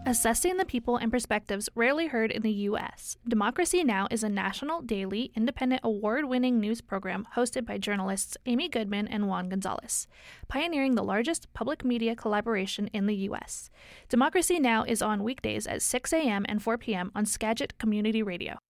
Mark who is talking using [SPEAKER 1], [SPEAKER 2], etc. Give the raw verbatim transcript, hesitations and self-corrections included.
[SPEAKER 1] Assessing the people and perspectives rarely heard in the U S, Democracy Now! Is a national, daily, independent, award-winning news program hosted by journalists Amy Goodman and Juan Gonzalez, pioneering the largest public media collaboration in the U S. Democracy Now! Is on weekdays at six a.m. and four p.m. on Skagit Community Radio.